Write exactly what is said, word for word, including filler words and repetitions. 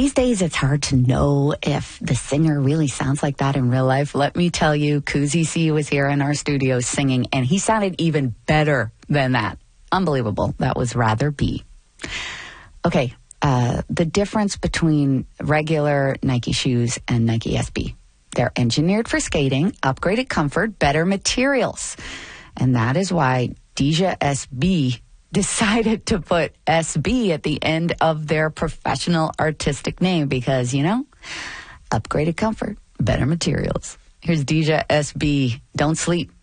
these days it's hard to know if the singer really sounds like that in real life. Let me tell you, Kuzi C was here in our studio singing, and he sounded even better than that. Unbelievable. That was Rather Be. Okay, uh, the difference between regular Nike shoes and Nike S B. They're engineered for skating, upgraded comfort, better materials. And that is why Deja S B decided to put S B at the end of their professional artistic name because, you know, upgraded comfort, better materials. Here's Deja S B. Don't sleep.